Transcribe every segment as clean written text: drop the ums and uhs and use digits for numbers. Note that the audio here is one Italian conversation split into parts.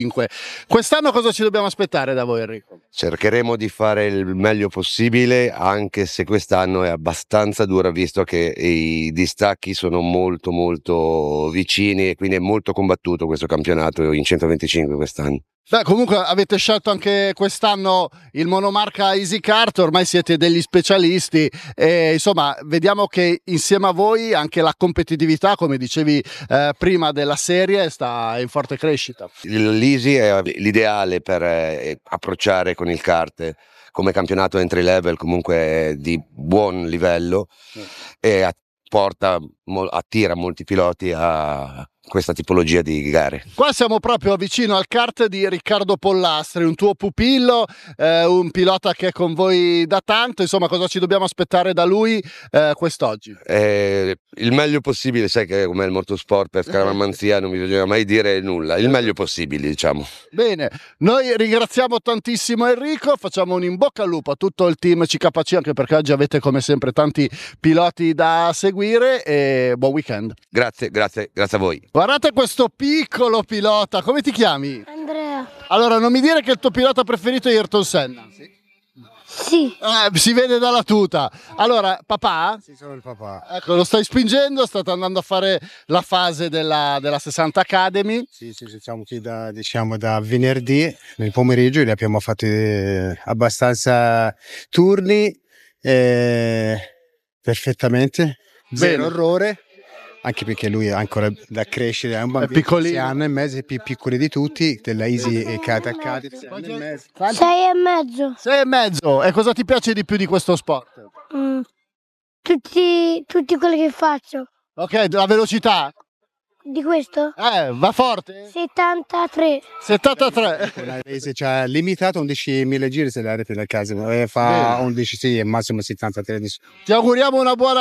Quest'anno cosa ci dobbiamo aspettare da voi, Enrico? Cercheremo di fare il meglio possibile, anche se quest'anno è abbastanza dura, visto che i distacchi sono molto vicini e quindi è molto combattuto questo campionato in 125 quest'anno. Beh, comunque avete scelto anche quest'anno il monomarca EasyKart, ormai siete degli specialisti e insomma vediamo che insieme a voi anche la competitività, come dicevi prima, della serie sta in forte crescita. L'Easy è l'ideale per approcciare con il kart come campionato entry level, comunque di buon livello, e attira molti piloti a questa tipologia di gare. Qua siamo proprio vicino al kart di Riccardo Pollastri, un tuo pupillo, un pilota che è con voi da tanto. Insomma, cosa ci dobbiamo aspettare da lui quest'oggi? Il meglio possibile, sai che come il motorsport per scaramanzia non bisogna mai dire nulla, il meglio possibile, diciamo. Bene, noi ringraziamo tantissimo Enrico, facciamo un in bocca al lupo a tutto il team CKC, anche perché oggi avete come sempre tanti piloti da seguire, e buon weekend. Grazie a voi. Guardate questo piccolo pilota, come ti chiami? Andrea. Allora, non mi dire che il tuo pilota preferito è Ayrton Senna? Sì. Si vede dalla tuta. Allora, papà? Sì, sono il papà. Ecco, lo stai spingendo, state andando a fare la fase della 60 Academy. Sì, siamo qui da venerdì nel pomeriggio, li abbiamo fatti abbastanza turni, perfettamente, zero errore. Anche perché lui è ancora da crescere, è un bambino, è piccolino, 6 anni e mezzo, è più piccolo di tutti, della Easy e Kart Academy. 6 anni e mezzo. 6 e mezzo. 6 e mezzo. E cosa ti piace di più di questo sport? Tutti quelli che faccio. Ok, la velocità? Di questo? Va forte? 73. 73. La Easy c'ha limitato 11.000 giri se la rete del caso, fa 11, sì, e massimo 73. Ti auguriamo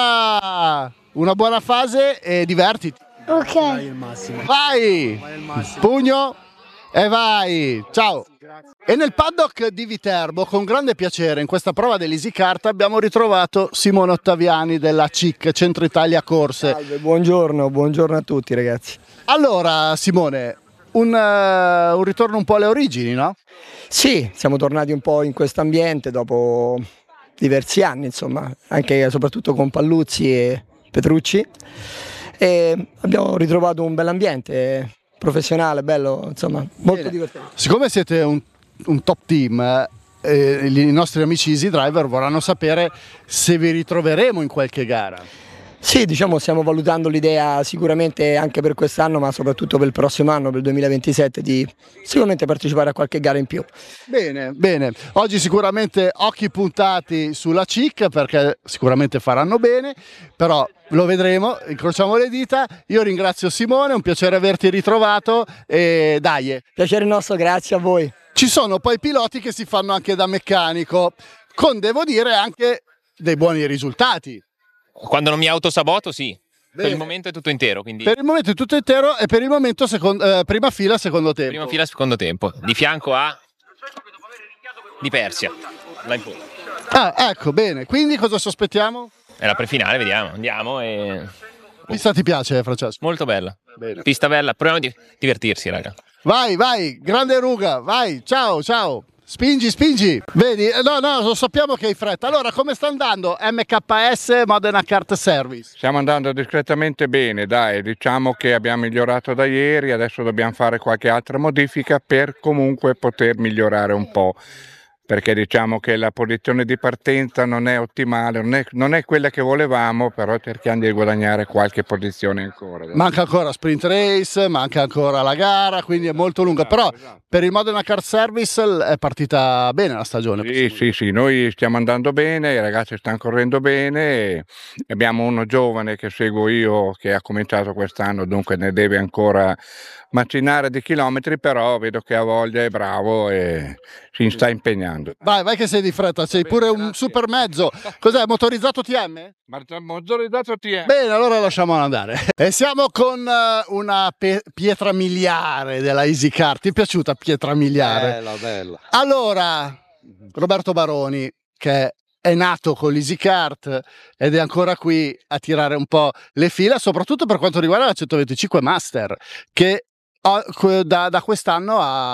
una buona fase e divertiti. Ok. Vai il massimo. Vai! Pugno e vai! Ciao! E nel paddock di Viterbo, con grande piacere, in questa prova dell'EasyKart abbiamo ritrovato Simone Ottaviani della CIC, Centro Italia Corse. Salve, buongiorno a tutti ragazzi. Allora Simone, un ritorno un po' alle origini, no? Sì, siamo tornati un po' in questo ambiente dopo diversi anni, insomma, anche e soprattutto con Palluzzi e Petrucci, e abbiamo ritrovato un bell'ambiente professionale, bello, insomma, molto divertente. Siccome siete un top team, i nostri amici Easy Driver vorranno sapere se vi ritroveremo in qualche gara. Sì, diciamo stiamo valutando l'idea sicuramente anche per quest'anno, ma soprattutto per il prossimo anno, per il 2027, di sicuramente partecipare a qualche gara in più. Bene, bene. Oggi sicuramente occhi puntati sulla CIC, perché sicuramente faranno bene, però lo vedremo, incrociamo le dita. Io ringrazio Simone, è un piacere averti ritrovato e dai. Piacere nostro, grazie a voi. Ci sono poi piloti che si fanno anche da meccanico, con, devo dire, anche dei buoni risultati. Quando non mi autosaboto, sì. Bene. Per il momento è tutto intero. Quindi... Per il momento è tutto intero e per il momento prima fila, secondo tempo. Prima fila, secondo tempo. Di fianco a... Di Persia. Là in fondo. Ah, ecco, bene. Quindi cosa ci aspettiamo? È la prefinale, vediamo. Andiamo e... Pista ti piace, Francesco? Molto bella. Bene. Pista bella. Proviamo a divertirsi, raga. Vai, vai, grande Ruga, vai, ciao, ciao. Spingi, spingi. Vedi? No, lo sappiamo che hai fretta. Allora, come sta andando MKS Modena Kart Service? Stiamo andando discretamente bene, dai, diciamo che abbiamo migliorato da ieri, adesso dobbiamo fare qualche altra modifica per comunque poter migliorare un po', perché diciamo che la posizione di partenza non è ottimale, non è quella che volevamo, però cerchiamo di guadagnare qualche posizione ancora. Manca ancora sprint race, manca ancora la gara, quindi è molto lunga, però per il Modena Kart Service è partita bene la stagione. Sì, noi stiamo andando bene, i ragazzi stanno correndo bene, abbiamo uno giovane che seguo io che ha cominciato quest'anno, dunque ne deve ancora macinare di chilometri, però vedo che ha voglia, è bravo e si sta impegnando. Vai che sei di fretta, sei pure un super mezzo. Cos'è, motorizzato TM? Motorizzato TM. Bene, allora lasciamolo andare. E siamo con una pietra miliare della EasyKart. Ti è piaciuta pietra miliare? Bella. Allora, Roberto Baroni, che è nato con l'EasyKart ed è ancora qui a tirare un po' le fila, soprattutto per quanto riguarda la 125 Master, che da quest'anno ha